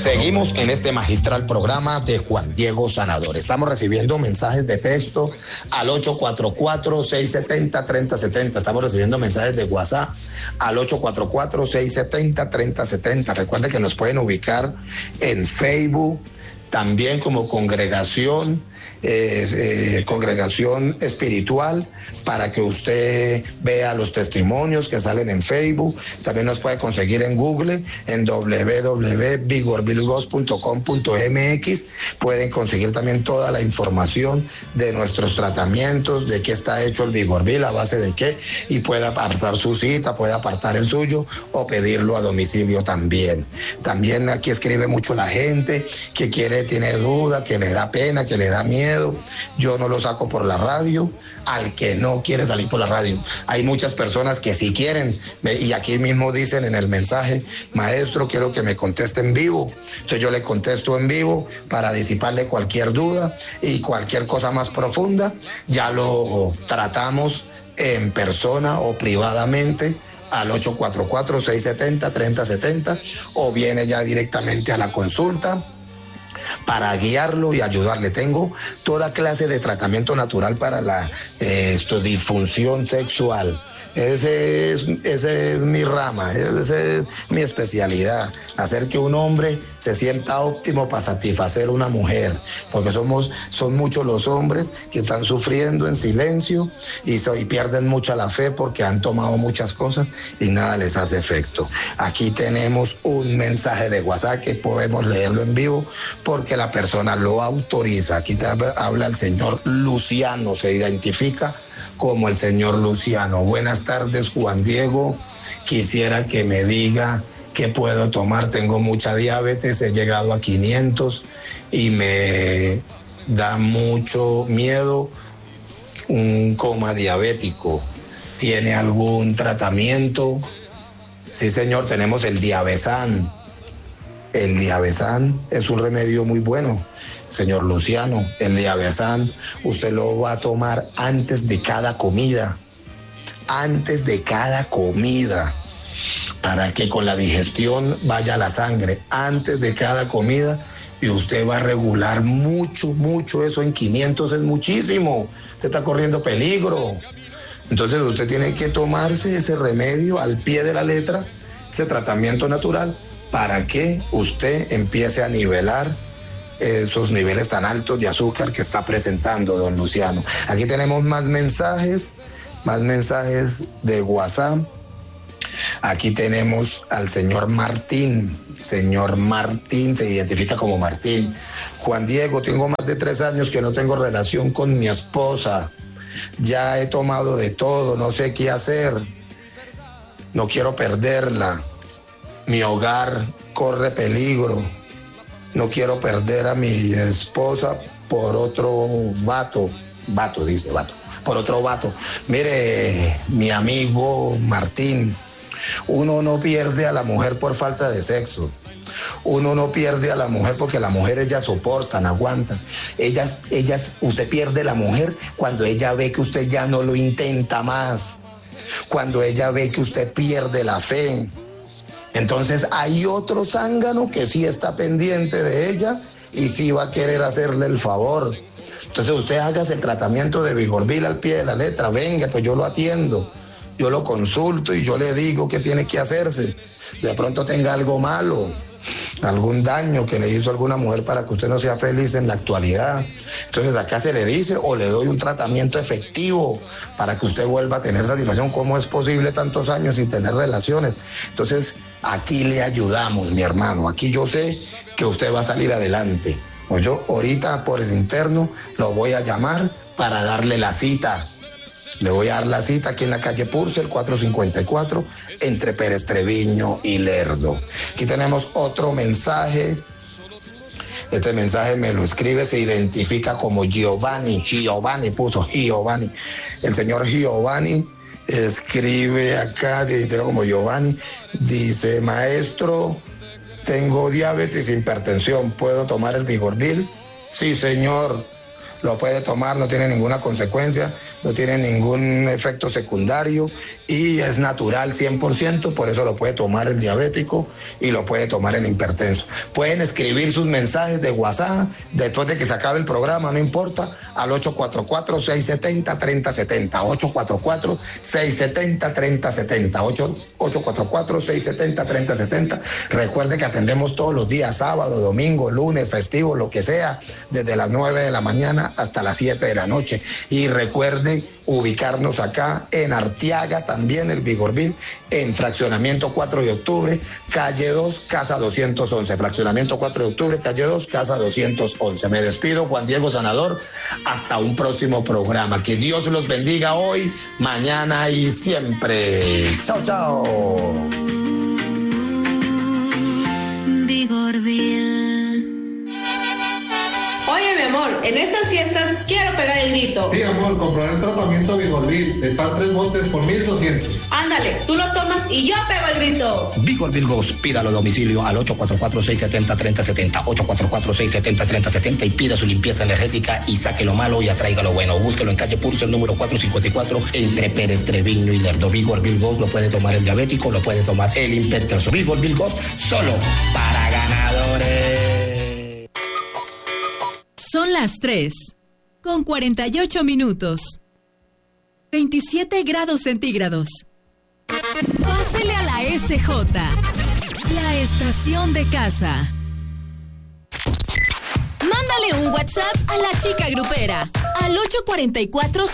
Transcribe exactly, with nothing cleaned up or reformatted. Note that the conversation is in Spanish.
Seguimos en este magistral programa de Juan Diego Sanador. Estamos recibiendo mensajes de texto al ocho cuatro cuatro, seis siete cero, tres cero siete cero. Estamos recibiendo mensajes de WhatsApp al ocho cuatro cuatro, seis siete cero, tres cero siete cero. Recuerden que nos pueden ubicar en Facebook, también como congregación, eh, eh, congregación espiritual, para que usted vea los testimonios que salen en Facebook. También nos puede conseguir en Google, en doble u doble u doble u punto vigorbilgos punto com punto m x. Pueden conseguir también toda la información de nuestros tratamientos, de qué está hecho el Vigorbil, a base de qué, y puede apartar su cita, puede apartar el suyo o pedirlo a domicilio también. También aquí escribe mucho la gente que quiere, tiene duda, que le da pena, que le da miedo. Yo no lo saco por la radio. Al que no quiere salir por la radio, hay muchas personas que sí quieren, y aquí mismo dicen en el mensaje: maestro, quiero que me conteste en vivo. Entonces yo le contesto en vivo para disiparle cualquier duda, y cualquier cosa más profunda ya lo tratamos en persona o privadamente al ocho cuatro cuatro, seis siete cero, tres cero siete cero, o viene ya directamente a la consulta para guiarlo y ayudarle. Tengo toda clase de tratamiento natural para la eh, esto, disfunción sexual. Ese es, ese es mi rama, esa es mi especialidad, hacer que un hombre se sienta óptimo para satisfacer a una mujer, porque somos, son muchos los hombres que están sufriendo en silencio y, so, y pierden mucha la fe porque han tomado muchas cosas y nada les hace efecto. Aquí tenemos un mensaje de WhatsApp que podemos leerlo en vivo porque la persona lo autoriza. Aquí te habla el señor Luciano, se identifica como el señor Luciano. Buenas tardes, Juan Diego. Quisiera que me diga qué puedo tomar. Tengo mucha diabetes, he llegado a quinientos y me da mucho miedo un coma diabético. ¿Tiene algún tratamiento? Sí, señor, tenemos el Diabesan. El Diabesan es un remedio muy bueno, señor Luciano. El Diabesan usted lo va a tomar antes de cada comida, antes de cada comida, para que con la digestión vaya a la sangre, antes de cada comida, y usted va a regular mucho, mucho. Eso en quinientos es muchísimo, usted está corriendo peligro. Entonces usted tiene que tomarse ese remedio al pie de la letra, ese tratamiento natural, para que usted empiece a nivelar esos niveles tan altos de azúcar que está presentando don Luciano. Aquí tenemos más mensajes, más mensajes de WhatsApp. Aquí tenemos al señor Martín. Señor Martín, se identifica como Martín. Juan Diego, tengo más de tres años que no tengo relación con mi esposa. Ya he tomado de todo, no sé qué hacer. No quiero perderla. Mi hogar corre peligro. No quiero perder a mi esposa por otro vato. Vato, dice, vato. Por otro vato. Mire, mi amigo Martín, uno no pierde a la mujer por falta de sexo. Uno no pierde a la mujer porque las mujeres ya soportan, aguantan. Ellas, ellas, usted pierde a la mujer cuando ella ve que usted ya no lo intenta más. Cuando ella ve que usted pierde la fe. Entonces hay otro zángano que sí está pendiente de ella y sí va a querer hacerle el favor. Entonces usted hágase el tratamiento de Vigorbil al pie de la letra. Venga, que yo lo atiendo, yo lo consulto y yo le digo qué tiene que hacerse. De pronto tenga algo malo, algún daño que le hizo alguna mujer para que usted no sea feliz en la actualidad. Entonces acá se le dice, o le doy un tratamiento efectivo para que usted vuelva a tener satisfacción. ¿Cómo es posible tantos años sin tener relaciones? Entonces aquí le ayudamos, mi hermano. Aquí yo sé que usted va a salir adelante. Pues yo ahorita por el interno lo voy a llamar para darle la cita. Le voy a dar la cita aquí en la calle Purcell, cuatrocientos cincuenta y cuatro, entre Pérez Treviño y Lerdo. Aquí tenemos otro mensaje. Este mensaje me lo escribe, se identifica como Giovanni. Giovanni puso, Giovanni. El señor Giovanni escribe acá, dice como Giovanni, dice: maestro, tengo diabetes e hipertensión, ¿puedo tomar el Vigorbil? Sí, señor. lo puede tomar, no tiene ninguna consecuencia, no tiene ningún efecto secundario y es natural cien por ciento, por eso lo puede tomar el diabético y lo puede tomar el hipertenso. Pueden escribir sus mensajes de WhatsApp después de que se acabe el programa, no importa, al ocho cuatro cuatro, seis siete cero, tres cero siete cero, ocho cuatro cuatro, seis siete cero, tres cero siete cero, ocho cuatro cuatro, seis siete cero, tres cero siete cero. Recuerde que atendemos todos los días, sábado, domingo, lunes, festivo, lo que sea, desde las nueve de la mañana hasta las siete de la noche. Y recuerde ubicarnos acá en Arteaga, también el Vigorville, en Fraccionamiento cuatro de octubre, calle dos, casa doscientos once. Fraccionamiento cuatro de octubre, calle dos, casa doscientos once. Me despido, Juan Diego Sanador, hasta un próximo programa. Que Dios los bendiga hoy, mañana y siempre. Chao, chao. Vigorville. Oye, mi amor, en estas fiestas quiero pegar el grito. Sí, amor, comprar el tratamiento Vigorville. Están tres botes por mil doscientos. Ándale, tú lo tomas y yo pego el grito. Vigorville Ghost, pídalo a domicilio al ocho cuatro cuatro, seis siete cero, tres cero siete cero, ocho cuatro cuatro, seis siete cero, tres cero siete cero y pida su limpieza energética y saque lo malo y atraiga lo bueno. Búsquelo en calle Purcell número cuatrocientos cincuenta y cuatro entre Pérez, Treviño y Lerdo. Vigorville Ghost lo puede tomar el diabético, lo puede tomar el hipertenso. Vigorville Ghost solo para ganadores. Son las tres, con cuarenta y ocho minutos. veintisiete grados centígrados. Pásele a la S J, la estación de casa. Mándale un WhatsApp a la chica grupera al ocho cuatro cuatro,